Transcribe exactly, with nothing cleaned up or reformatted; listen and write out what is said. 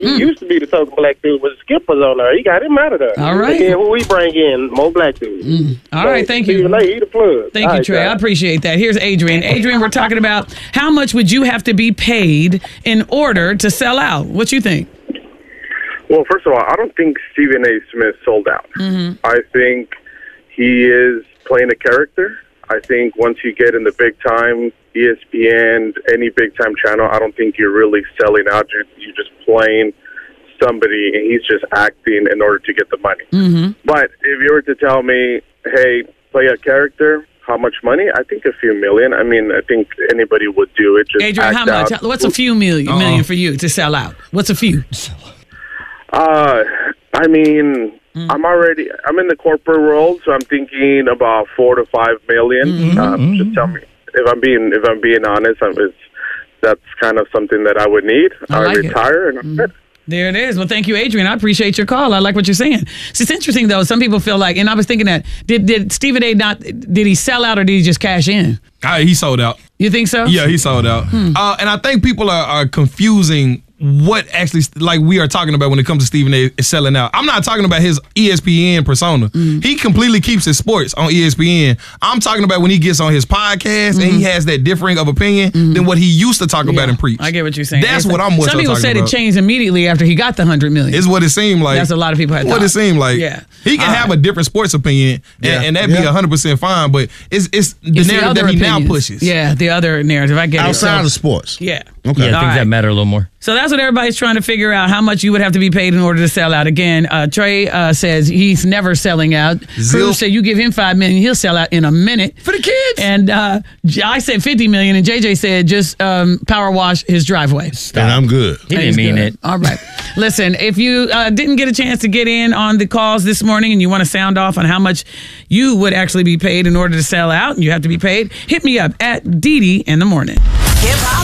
He mm. used to be the token black dude, but Skip was on there. He got him out of there. All right. And who we bring in? More black dudes. Mm. All so, right, thank you. Stephen A, he the plug. Thank All you, right, Trey. guys. I appreciate that. Here's Adrian. Adrian, we're talking about how much would you have to be paid in order to sell out? What you think? Well, first of all, I don't think Stephen A. Smith sold out. Mm-hmm. I think he is playing a character. I think once you get in the big time, E S P N, any big time channel, I don't think you're really selling out. You're, you're just playing somebody, and he's just acting in order to get the money. Mm-hmm. But if you were to tell me, hey, play a character, how much money? I think a few million. I mean, I think anybody would do it. Just Adrian, act how much? out. What's a few million, Uh-oh. million for you to sell out? What's a few? Uh, I mean, Mm. I'm already, I'm in the corporate world, so I'm thinking about four to five million. Mm-hmm. Um, just tell me if I'm being, if I'm being honest, I'm, it's, that's kind of something that I would need. I I like it. retire and I'm Mm. good. There it is. Well, thank you, Adrian. I appreciate your call. I like what you're saying. So it's interesting, though. Some people feel like, and I was thinking that, did, did Stephen A. not, did he sell out or did he just cash in? Uh, he sold out. You think so? Yeah, he sold out. Hmm. Uh, and I think people are, are confusing what actually, like we are talking about when it comes to Stephen A. selling out. I'm not talking about his E S P N persona. Mm. He completely keeps his sports on E S P N. I'm talking about when he gets on his podcast Mm-hmm. and he has that differing of opinion Mm-hmm. than what he used to talk Yeah, about and preach. I get what you're saying. That's It's what like- I'm more so Some people talking said about. it changed immediately after he got the hundred million. It's what it seemed like. That's a lot of people had What thought. it seemed like. Yeah. He can All have right. a different sports opinion, and, Yeah. and that'd be Yeah. one hundred percent fine, but it's it's the It's narrative other that he now opinions. pushes. Yeah, the other narrative. I get Outside it. of So, sports. yeah. Okay. Yeah, I All think right. that matter a little more. So that's what everybody's trying to figure out, how much you would have to be paid in order to sell out. Again, uh, Trey uh, says he's never selling out. Zil- Cruz said you give him five million, he'll sell out in a minute. For the kids. And uh, J- I said fifty million, and J J said just um, power wash his driveway. And I'm good. He He's didn't mean good. it. All right. Listen, if you uh, didn't get a chance to get in on the calls this morning and you want to sound off on how much you would actually be paid in order to sell out, and you have to be paid, hit me up at Dee Dee in the morning. Hip hop.